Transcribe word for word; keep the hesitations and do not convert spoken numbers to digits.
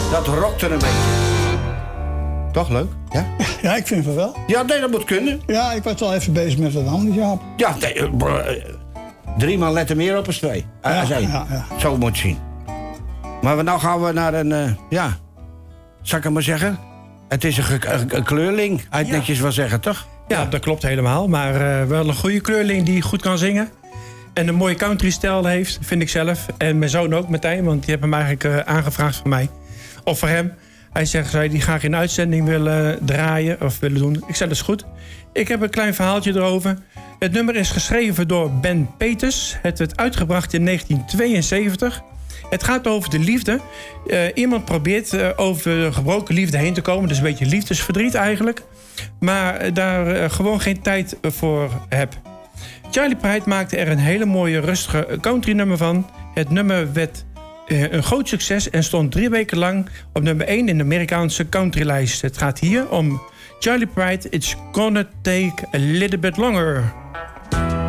Dat rokt er een beetje. Toch leuk? Ja? Ja, ik vind het wel. Ja, nee, dat moet kunnen. Ja, ik was wel even bezig met wat anders, Jaap. Ja, nee, uh, drie man letten meer op als twee. Uh, Ja, als één. ja, ja. Zo moet je zien. Maar we, nou gaan we naar een, uh, ja, zal ik het maar zeggen? Het is een, ge- een, een kleurling, uit Ja. netjes wel zeggen, toch? Ja, dat klopt helemaal. Maar uh, wel een goede kleurling die goed kan zingen. En een mooie country-stijl heeft, vind ik zelf. En mijn zoon ook, Martijn, want die heeft hem eigenlijk uh, aangevraagd voor mij. Of voor hem. Hij zegt, hij die graag in uitzending willen draaien of willen doen. Ik zeg, dat is goed. Ik heb een klein verhaaltje erover. Het nummer is geschreven door Ben Peters. Het werd uitgebracht in negentien tweeënzeventig. Het gaat over de liefde. Uh, iemand probeert uh, over de gebroken liefde heen te komen. Dus een beetje liefdesverdriet eigenlijk. Maar uh, daar uh, gewoon geen tijd voor heb. Charlie Pride maakte er een hele mooie, rustige country nummer van. Het nummer werd uh, een groot succes en stond drie weken lang op nummer één in de Amerikaanse countrylijst. Het gaat hier om Charlie Pride, It's Gonna Take a Little Bit Longer.